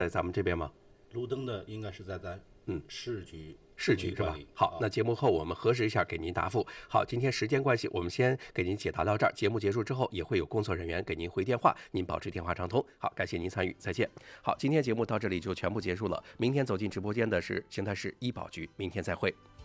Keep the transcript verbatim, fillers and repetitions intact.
在咱们这边吗？ 路灯的应该是在咱嗯市局市局是吧？好，那节目后我们核实一下，给您答复。好，今天时间关系，我们先给您解答到这儿。节目结束之后，也会有工作人员给您回电话，您保持电话畅通。好，感谢您参与，再见。好，今天节目到这里就全部结束了。明天走进直播间的是邢台市医保局，明天再会。